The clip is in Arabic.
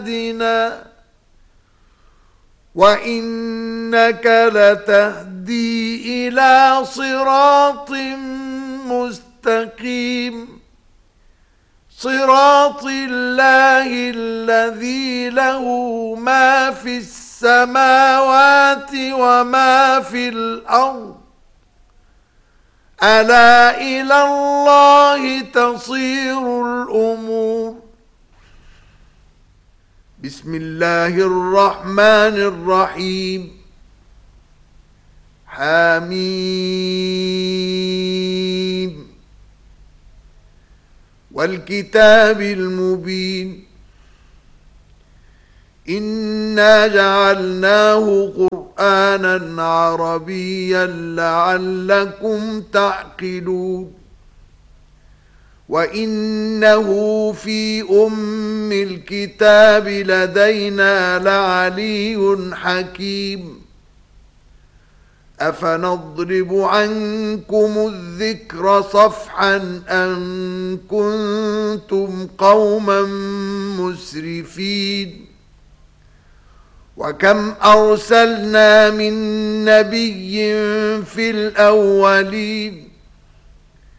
بآياتنا وإنك لتهدي إلى صراط مستقيم صراط الله الذي له ما في السماوات وما في الأرض ألا إلى الله تصير الأمور. بسم الله الرحمن الرحيم. حميم والكتاب المبين إنا جعلناه قرآنا عربيا لعلكم تعقلون وإنه في أم الكتاب لدينا لعلي حكيم أفنضرب عنكم الذكر صفحا أن كنتم قوما مسرفين وكم أرسلنا من نبي في الأولين